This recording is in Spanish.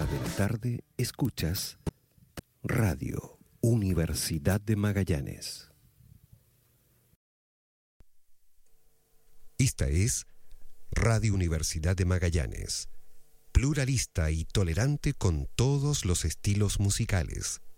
1 de la tarde escuchas Radio Universidad de Magallanes. Esta es Radio Universidad de Magallanes, pluralista y tolerante con todos los estilos musicales.